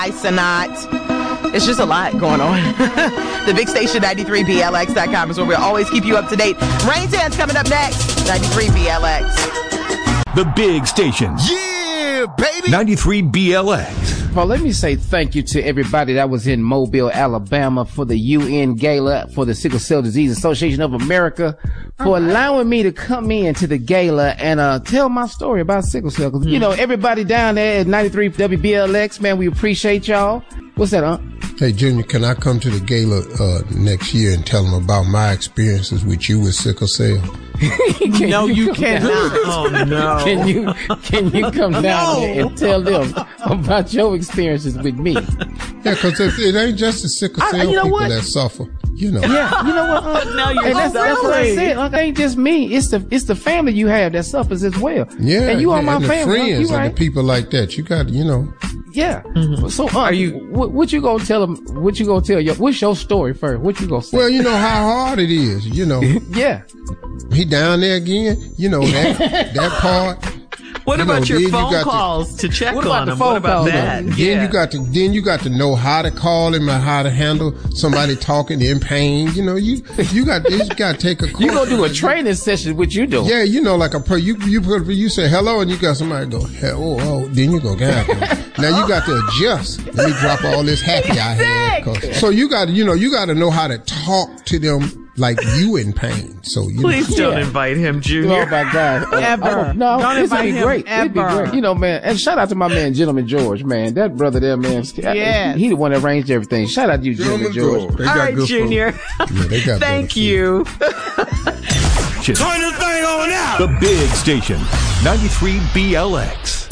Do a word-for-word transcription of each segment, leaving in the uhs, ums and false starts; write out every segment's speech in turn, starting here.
Ice or not. It's just a lot going on. The big station, ninety-three B L X dot com, is where we'll always keep you up to date. Rain Dance coming up next. ninety-three B L X. The big station. Yeah, baby. ninety-three B L X. Well, let me say thank you to everybody that was in Mobile, Alabama for the U N Gala for the Sickle Cell Disease Association of America for right. allowing me to come in to the gala and uh tell my story about sickle cell. Cause, mm. you know, everybody down there at ninety-three W B L X, man, we appreciate y'all. What's that, huh? Hey, Junior, can I come to the gala uh next year and tell them about my experiences with you with sickle cell? No, you, you cannot. Oh, no. Can you, can you come down no. there and tell them about your experiences with me? Yeah, because it, it ain't just the sickle cell I, you know people what? that suffer. You know. Yeah, you know what? Uh, now you're and that's, that's what I said. It ain't just me. It's the it's the family you have that suffers as well. Yeah, and you yeah, are my and family. The friends you and right? the people like that. You got, you know. Yeah. Mm-hmm. So, uh, are you? What, what you gonna tell them? What you gonna tell your? What's your story first? What you gonna say? Well, you know how hard it is. You know. Yeah. He down there again. You know that that part. What you about know, your phone you calls to, to check what on about him? What about that? Then yeah. you got to then you got to know how to call him and how to handle somebody talking in pain. You know, you you got you got to take a course. You gonna do a training session? What you do? Yeah, you know, like a per you you put you say hello and you got somebody go oh oh then you go God. Now you got to adjust. Let me drop all this happy I had. So you got to you know you got to know how to talk to them. Like you in pain, so you please know. don't yeah. invite him, Junior. Oh my God, uh, ever? No, don't this would be him great. Ever. It'd be great, you know, man. And shout out to my man, Gentleman George, man. That brother there, man. Yeah, he the one that arranged everything. Shout out to you, Gentleman, Gentleman George. George. All right, Junior. Yeah, they got Thank you. Turn the thing on out. The big station, ninety-three B L X.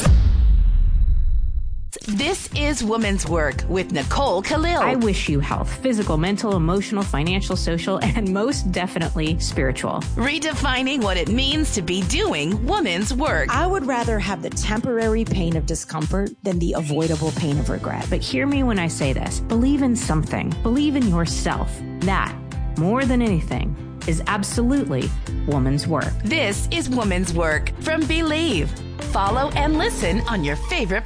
This is Women's Work with Nicole Khalil. I wish you health, physical, mental, emotional, financial, social, and most definitely spiritual. Redefining what it means to be doing women's work. I would rather have the temporary pain of discomfort than the avoidable pain of regret. But hear me when I say this. Believe in something. Believe in yourself. That, more than anything, is absolutely woman's work. This is Women's Work from Believe. Follow and listen on your favorite